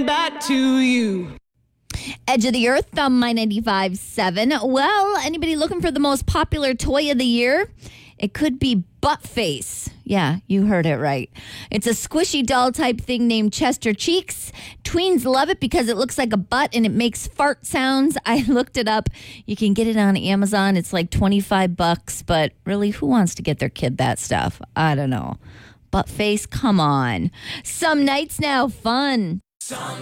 coming back to you. Edge of the Earth on My 95.7. Well, anybody looking for the most popular toy of the year? It could be Butt Face. Yeah, you heard it right. It's a squishy doll type thing named Chester Cheeks. Tweens love it because it looks like a butt and it makes fart sounds. I looked it up. You can get it on Amazon. It's like $25, but really, who wants to get their kid that stuff? I don't know. Butt Face, come on. Some nights now, fun. Some